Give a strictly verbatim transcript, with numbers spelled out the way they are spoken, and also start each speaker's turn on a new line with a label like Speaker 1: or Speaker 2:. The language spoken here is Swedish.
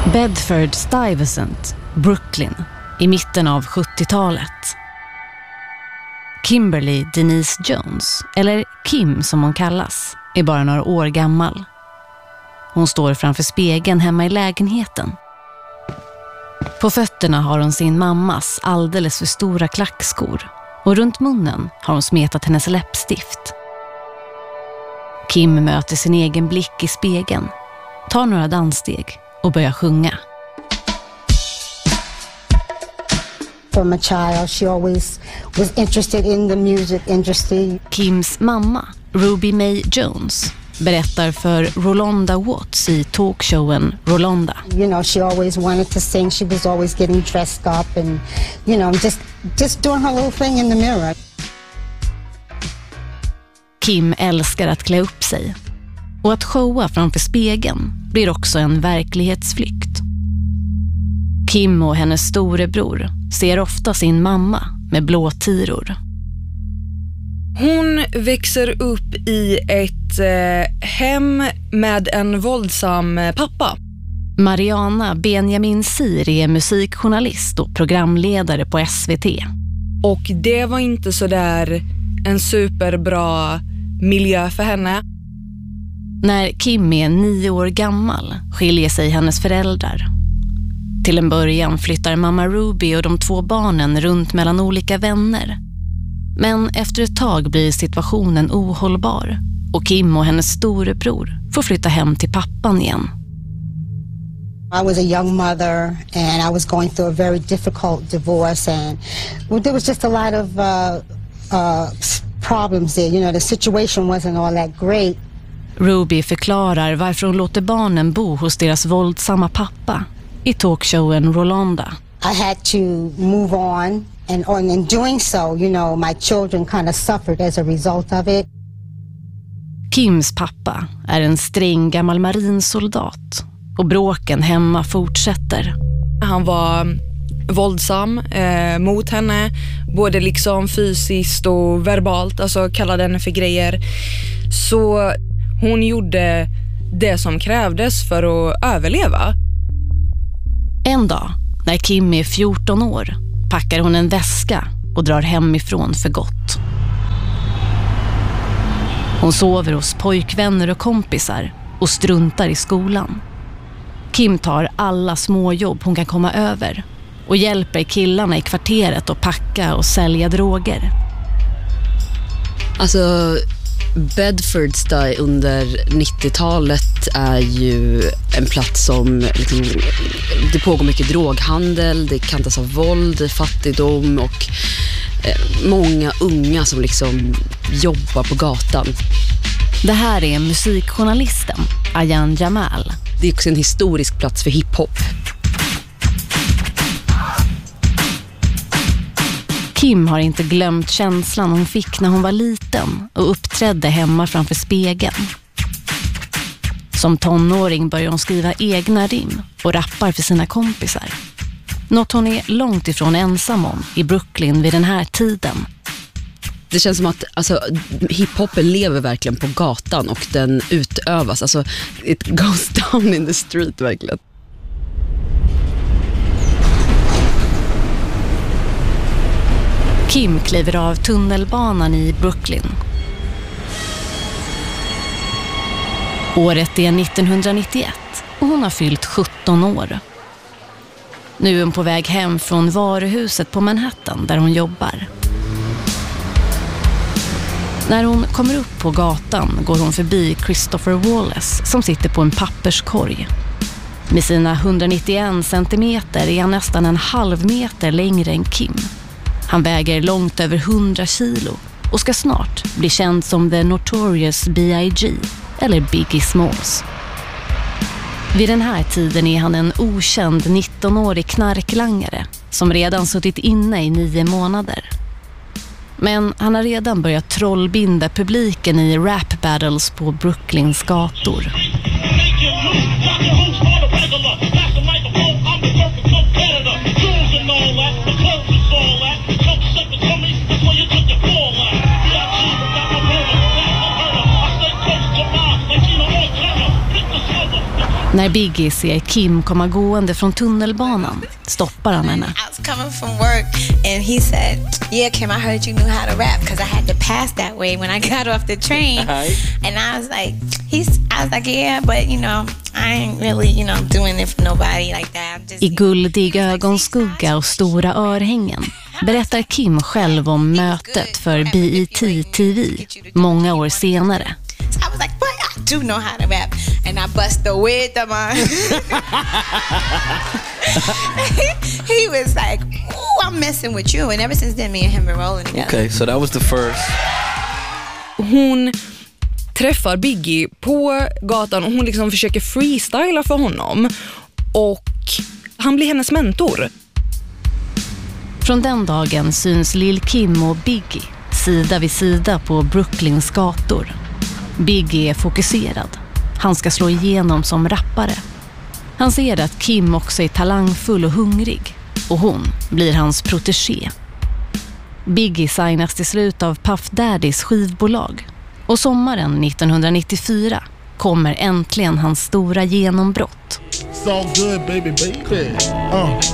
Speaker 1: Bedford-Stuyvesant, Brooklyn, i mitten av sjuttiotalet. Kimberly Denise Jones, eller Kim som hon kallas, är bara några år gammal. Hon står framför spegeln hemma i lägenheten. På fötterna har hon sin mammas alldeles för stora klackskor och runt munnen har hon smetat hennes läppstift. Kim möter sin egen blick i spegeln, tar några danssteg och börjar sjunga.
Speaker 2: From a child, she always was interested in the music industry.
Speaker 1: Kims mamma, Ruby Mae Jones, berättar för Rolonda Watts i talkshowen Rolonda.
Speaker 2: You know, she always wanted to sing. She was always getting dressed up and, you know, just just doing her little thing in the mirror.
Speaker 1: Kim älskar att klä upp sig. Och att showa framför spegeln blir också en verklighetsflykt. Kim och hennes storebror ser ofta sin mamma med blå tiror.
Speaker 3: Hon växer upp i ett eh, hem med en våldsam pappa.
Speaker 1: Mariana Benjamin Siri är musikjournalist och programledare på S V T.
Speaker 3: Och det var inte så där en superbra miljö för henne.
Speaker 1: När Kim är nio år gammal skiljer sig hennes föräldrar. Till en början flyttar mamma Ruby och de två barnen runt mellan olika vänner. Men efter ett tag blir situationen ohållbar och Kim och hennes storebror får flytta hem till pappan igen.
Speaker 2: I was a young mother and I was going through a very difficult divorce and well, there was just a lot of uh, uh, problems there. You know, the situation wasn't all that great.
Speaker 1: Ruby förklarar varför hon låter barnen bo hos deras våldsamma pappa i talkshowen Rolonda.
Speaker 2: I had to move on and, and in doing so, you know, my children kind of suffered as a result of it.
Speaker 1: Kims pappa är en sträng gammal marinsoldat och bråken hemma fortsätter.
Speaker 3: Han var våldsam eh, mot henne, både liksom fysiskt och verbalt, alltså kallade henne för grejer. Så hon gjorde det som krävdes för att överleva.
Speaker 1: En dag, när Kim är fjorton år, packar hon en väska och drar hemifrån för gott. Hon sover hos pojkvänner och kompisar och struntar i skolan. Kim tar alla småjobb hon kan komma över och hjälper killarna i kvarteret att packa och sälja droger.
Speaker 4: Alltså, Bedford-Stuyvesant under nittiotalet är ju en plats som liksom, det pågår mycket droghandel, det kantas av våld, fattigdom och eh, många unga som liksom jobbar på gatan.
Speaker 1: Det här är musikjournalisten Ayan Jamal.
Speaker 4: Det är också en historisk plats för hiphop.
Speaker 1: Kim har inte glömt känslan hon fick när hon var liten och uppträdde hemma framför spegeln. Som tonåring börjar hon skriva egna rim och rappar för sina kompisar. Något hon är långt ifrån ensam om i Brooklyn vid den här tiden.
Speaker 4: Det känns som att alltså, hiphopen lever verkligen på gatan och den utövas. Alltså, it goes down in the street verkligen.
Speaker 1: Kim kliver av tunnelbanan i Brooklyn. Året är nittonhundranittioett och hon har fyllt sjutton år. Nu är hon på väg hem från varuhuset på Manhattan där hon jobbar. När hon kommer upp på gatan går hon förbi Christopher Wallace som sitter på en papperskorg. Med sina hundranittioen centimeter är han nästan en halv meter längre än Kim. Han väger långt över hundra kilo och ska snart bli känd som The Notorious B I G eller Biggie Smalls. Vid den här tiden är han en okänd nittonårig knarklangare som redan suttit inne i nio månader. Men han har redan börjat trollbinda publiken i rap battles på Brooklyns gator. När Biggie ser Kim komma gående från tunnelbanan stoppar han henne.
Speaker 5: I was coming from work and he said, "Yeah, Kim, I heard you knew how to rap because I had to pass that way when I got off the train." And I was like, he's, I was like, "Yeah, but you know, I ain't really, you know, doing it for nobody like that." Just,
Speaker 1: I guldig ögonskugga och stora örhängen berättar Kim själv om mötet för B E T T V många år senare.
Speaker 5: So I was like, "But I do know how to rap," and I bust the wisdom on. He was like, "Ooh, I'm messing with you," and ever since then, me and him been rolling together.
Speaker 6: Okay, so that was the first.
Speaker 3: Hon träffar Biggie på gatan och hon liksom försöker freestyla för honom. Och han blir hennes mentor.
Speaker 1: Från den dagen syns Lil Kim och Biggie sida vid sida på Brooklyns gator. Biggie är fokuserad. Han ska slå igenom som rappare. Han ser att Kim också är talangfull och hungrig. Och hon blir hans protégé. Biggie signas till slut av Puff Daddys skivbolag. Och sommaren nittonhundranittiofyra kommer äntligen hans stora genombrott.
Speaker 7: So good, baby, baby. Uh.